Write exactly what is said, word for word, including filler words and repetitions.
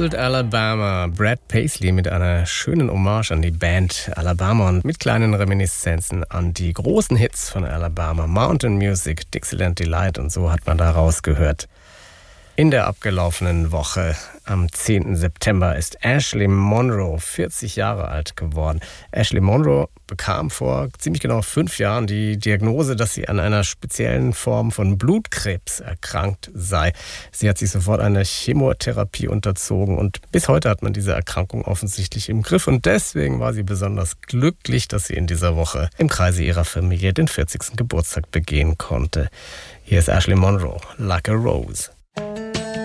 Old Alabama, Brad Paisley mit einer schönen Hommage an die Band Alabama und mit kleinen Reminiszenzen an die großen Hits von Alabama, Mountain Music, Dixieland Delight und so hat man da rausgehört. In der abgelaufenen Woche, am zehnten September, ist Ashley Monroe vierzig Jahre alt geworden. Ashley Monroe bekam vor ziemlich genau fünf Jahren die Diagnose, dass sie an einer speziellen Form von Blutkrebs erkrankt sei. Sie hat sich sofort einer Chemotherapie unterzogen und bis heute hat man diese Erkrankung offensichtlich im Griff. Und deswegen war sie besonders glücklich, dass sie in dieser Woche im Kreise ihrer Familie den vierzigsten Geburtstag begehen konnte. Hier ist Ashley Monroe, Like a Rose.